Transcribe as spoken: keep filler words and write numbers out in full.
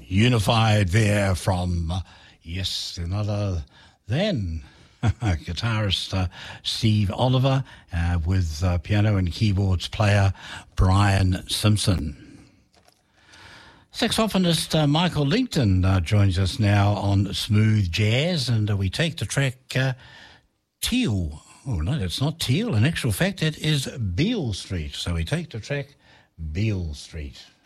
Unified there from, uh, yes, another then guitarist uh, Steve Oliver uh, with uh, piano and keyboards player Brian Simpson. Saxophonist uh, Michael Linkton uh, joins us now on Smooth Jazz, and uh, we take the track uh, Teal. Oh, no, it's not Teal. In actual fact, it is Beale Street. So we take the track Beale Street.